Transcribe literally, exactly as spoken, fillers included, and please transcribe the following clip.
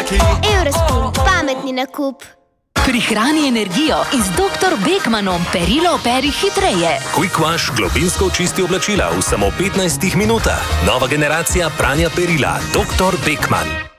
Eurospin, pametni nakup. Prihrani energijo in z doktor Beckmanom perilo operi hitreje. Quick Wash globinsko očisti oblačila v samo petnajstih minutah. Nova generacija pranja perila. doktor Beckman.